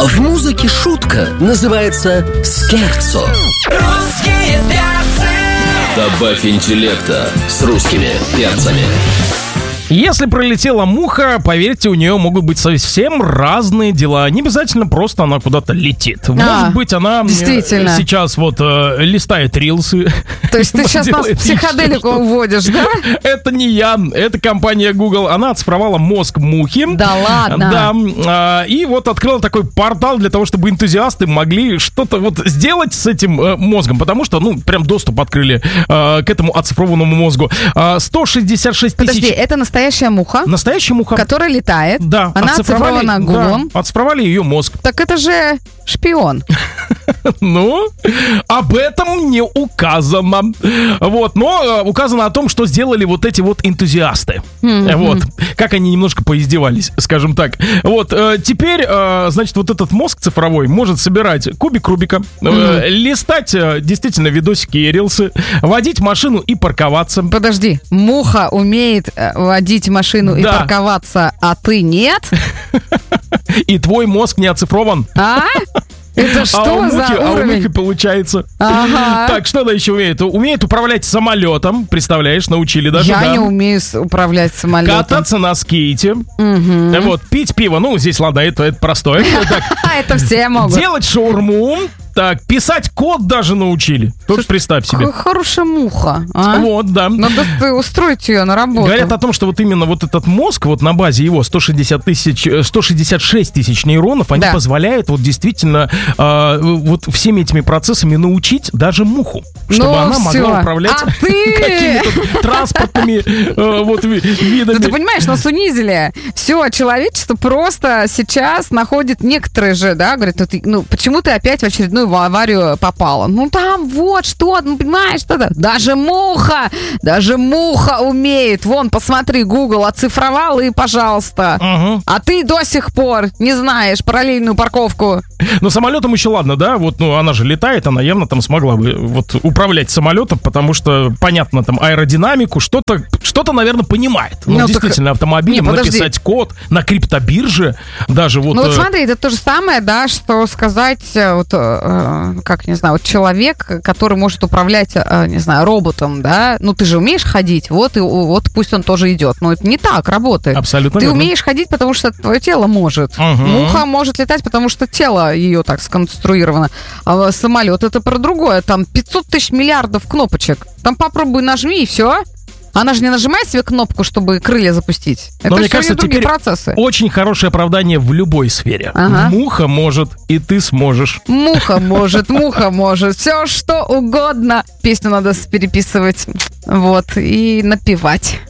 В музыке шутка называется скерцо. Русские перцы. Добавь интеллекта с русскими перцами. Если пролетела муха, поверьте, у нее могут быть совсем разные дела. Не обязательно просто она куда-то летит. Может быть, она сейчас вот листает рилсы. То есть ты сейчас нас в психоделику уводишь, да? Это не я, это компания Google. Она оцифровала мозг мухи. Да ладно? Да. И вот открыла такой портал для того, чтобы энтузиасты могли что-то вот сделать с этим мозгом. Потому что, прям доступ открыли к этому оцифрованному мозгу. 166 тысяч... Подожди, это настоящая муха? Настоящая муха. Которая летает. Да. Она оцифрована Гуглом. Да, оцифровали ее мозг. Так это же шпион. Об этом не указано. Вот, но указано о том, что сделали вот эти вот энтузиасты. Вот, как они немножко поиздевались, скажем так. Вот, теперь, значит, вот этот мозг цифровой может собирать кубик Рубика, листать действительно видосики и рилсы, водить машину и парковаться. Подожди, муха умеет водить машину и парковаться, а ты нет? И твой мозг не оцифрован. Это что за уровень? А у мухи получается. Так, что она еще умеет? Умеет управлять самолетом, представляешь, научили даже. Я не умею управлять самолетом. Кататься на скейте. Вот, пить пиво. Здесь, ладно, это простое. Это все могут. Делать шаурму. Так, писать код даже научили. Тут представь себе. Какая хорошая муха. Вот, да. Надо устроить ее на работу. Говорят о том, что вот именно вот этот мозг, вот на базе его 166 тысяч нейронов, они позволяют вот действительно вот всеми этими процессами научить даже муху. Чтобы она могла управлять какими-то транспортными видами. Ты понимаешь, нас унизили. Все, человечество просто сейчас находит некоторые же, да, говорят, почему ты опять в очередную в аварию попала? Там вот что, понимаешь, что-то. Даже муха умеет. Вон, посмотри, Google оцифровал и, пожалуйста. А ты до сих пор не знаешь параллельную парковку. Но самолетом еще ладно, да? Вот, она же летает, она явно там смогла бы вот управлять самолетом, потому что, понятно, там аэродинамику, что-то, наверное, понимает. Действительно, автомобилем написать код на криптобирже даже вот... вот смотри, это то же самое, да, что сказать, человек, который может управлять, роботом, да, ты же умеешь ходить, вот пусть он тоже идет. Но это не так работает. Абсолютно Ты верно. умеешь ходить, потому что твое тело может. Муха может летать, потому что тело ее так сконструировано. А самолет это про другое. Там 500 тысяч миллиардов кнопочек. Там попробуй нажми и все. Она же не нажимает себе кнопку, чтобы крылья запустить. Но это мне кажется, другие теперь процессы. Очень хорошее оправдание в любой сфере. Муха может, и ты сможешь. Муха может. Все что угодно. Песню надо переписывать. Вот. И напевать.